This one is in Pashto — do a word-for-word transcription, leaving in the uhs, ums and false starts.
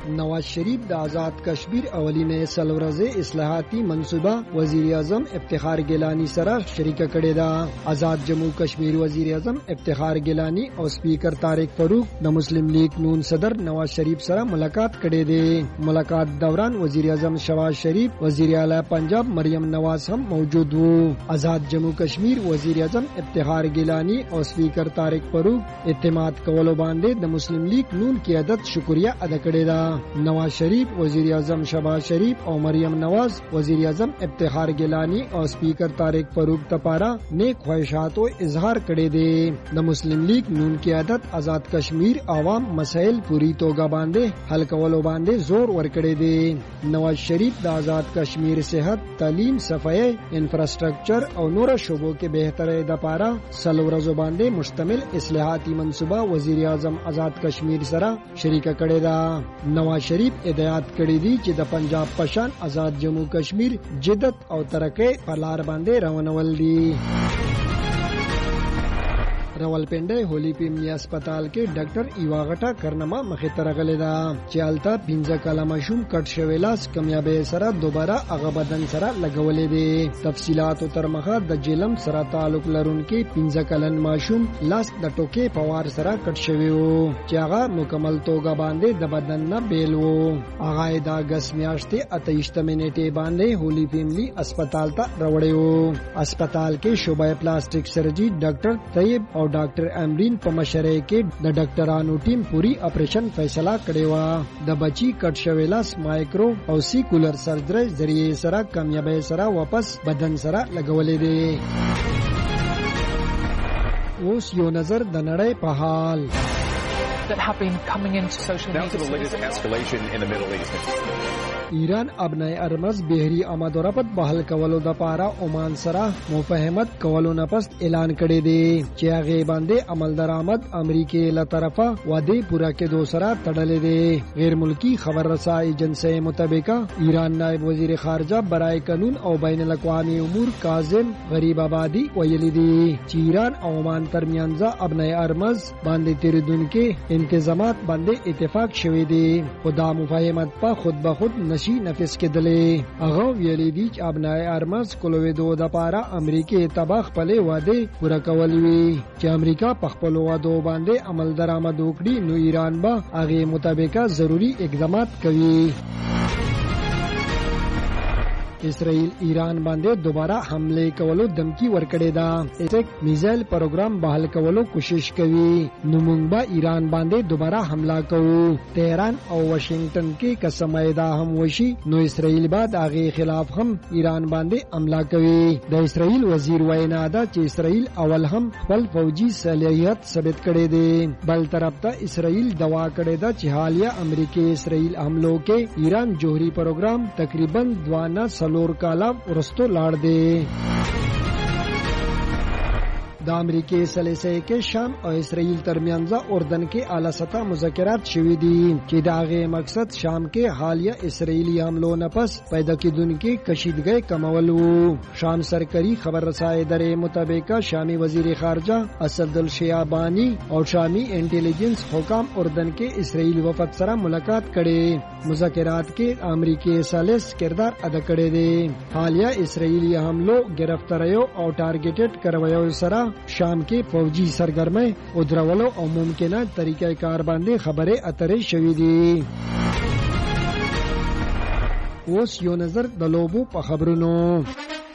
نواز شریف د آزاد کشمیر اولینې سلورزه اصلاحاتي منصوبه وزیر اعظم افتخار گیلانی سره شریک کړی دا. آزاد جموں کشمیر وزیر اعظم افتخار گیلانی او سپیکر طارق فاروق د مسلم لیگ نون صدر نواز شریف سره ملاقات کړی دی. ملاقات دوران وزیر اعظم شہباز شریف، وزیر اعلی پنجاب مریم نواز هم موجود وو. آزاد جموں کشمیر وزیر اعظم افتخار گیلانی او سپیکر طارق فاروق اعتماد کولو باندې د مسلم لیگ نون قیادت شکریہ ادا کړی دا. نواز شریف، وزیر اعظم شہباز شریف او مریم نواز وزیر اعظم افتخار گیلانی او سپیکر طارق فاروق تپارا نیک خواہشات او اظہار کړی دی. د مسلم لیگ نون قیادت آزاد کشمیر عوام مسائل پوری توګه باندې حل کولو باندې زور ورکړی دی. نواز شریف د آزاد کشمیر صحت، تعلیم، صفائی، انفراسټرکچر او نور شعبو کې بهترۍ د پاره سلورزو باندې مشتمل اصلاحاتي منصوبه وزیر اعظم آزاد کشمیر سره شریک کړی دا. نواز شریف ہدایت کړی دی چې د پنجاب پشان آزاد جموں کشمیر جدت او ترقی په لار باندې روانول دي. راولپنډي هولي پیمنی هسپتال کې ډاکټر ایوا غټا کرنما مخې ته راغلی دا چې الته پنځه کاله ماشوم کټ شوی لاس کامیابی سره دوباره هغه بدن سره لګولې دي. تفصيلات تر مخه د جیلم سره تعلق لرونکي پنځه کلن ماشوم لاس د ټوکې په وار سره کټ شوی وو چې هغه مکمل توګه باندې د بدن نه بیل وو. هغه د اگست میاشتې اتهشتمه نیټه باندې هولي پیمنی هسپتال ته راوړی وو. هسپتال کې شعبه پلاستیک سرجری ډاکټر طیب او ډاکټر امرین په مشرۍ کې د ډاکټرانو ټیم پوری اپریشن فیصله کړی و. د بچی کټ شوی لاس مایکرو او سیکولر سرجری ذریعہ سره کامیابی سره واپس بدن سره لګولې دي. اوس یو نظر د نړۍ په حال that have been coming into social media. Down to the latest escalation in the Middle East. ایران ابنای ارمز بحری آمد و رفت بحال کولو د پارا عمان سره مفاهمت کولو نه پس اعلان کړی دی چې هغه باندې عمل درآمد امریکای له طرفه وعده پورا کېدو سره تړلې دی. غیر ملکی خبر رسا ایجنسی مطابق ایران نائب وزیر خارجه برای قانون او بین الاقوامی امور کاظم غریب آبادی ویلي دی چې ایران او عمان ترمنځ ابنای ارمز باندې تیریدونکو انتظامات باندې اتفاق شوی دی. خدا مفاهمت په خود به خود نشي نفس کېدلې. هغه ویلي دي چې ابنای ارمز کولویدو د پاره امریکای تباخ پلي وعده پوره کولې وي چې امریکا په خپل وعده باندې عمل درآمد وکړي نو ایران به هغه مطابق ضروری اقدامات کوي. اسرائیل ایران باندې دوباره حمله کولو دمکی ورکړې ده. ایسک میزایل پروګرام بحال کولو کوشش کوي نو موږ به ایران باندې دوباره حمله کوو. تهران او واشنگټن کې قسمه ده هم وشي نو اسرائیل بعد هغه خلاف هم ایران باندې حمله کوي. د اسرائیل وزیر وینا ده چې اسرائیل اول هم خپل فوجي صلاحیت ثابت کړي دي. بل طرف ته اسرائیل دوا کړي ده چې حالیه امریکای اسرائیل حملو کې ایران جوهری پروګرام تقریبا دوانه لور کالا ورستو لاړ دی. د امریکای ثالثه کې شام او اسرائیل ترمنځ اردن کې اعلی سطح مذاکرات شوي دي چې دا غي مقصد شام کې حالیه اسرائیلی حملو نه پس پیدا کېدونکو کشیدګۍ کمول وو. شام سرکاري خبر رسای ادارې مطابق شامي وزیر خارجه اسد الشیابانی او شامي انټيليجنس حکام اردن کې اسرائیل وفد سره ملاقات کړي. مذاکرات کې امریکای ثالث کردار ادا کړی دی. حالیه اسرائیلی حملو گرفتاریو او ټارګټډ کرویو سره شام کې فوجي سرګرمۍ او درولو او ممکنه طریقې کار باندې خبره اترې شوې دي. اوس یو نظر د لوبو په خبرونو.